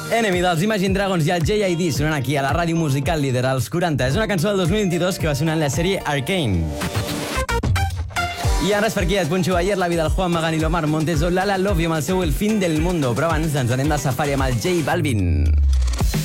Enemy dels Imagine Dragons i el J.I.D. sonant aquí a la ràdio musical líder als 40. És una cançó del 2022 que va sonar en la sèrie Arcane. I ara és per aquí, es punxo ayer la vida del Juan Magán i l'Omar Montes o Lala Love amb el seu El fin del mundo. Però abans ens anem de safari amb el J Balvin.